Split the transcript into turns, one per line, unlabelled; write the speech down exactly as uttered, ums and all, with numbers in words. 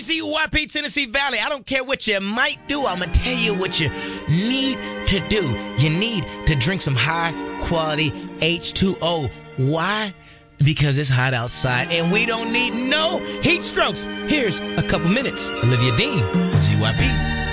Z Y P Tennessee Valley. I don't care what you might do. I'm going to tell you what you need to do. You need to drink some high-quality H two O. Why? Because it's hot outside, and we don't need no heat strokes. Here's a couple minutes. Olivia Dean, Z Y P.